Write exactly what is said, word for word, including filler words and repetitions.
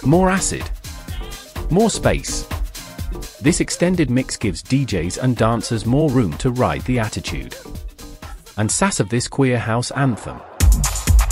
More acid. More space. This extended mix gives D Js and dancers more room to ride the attitude and sass of this queer house anthem.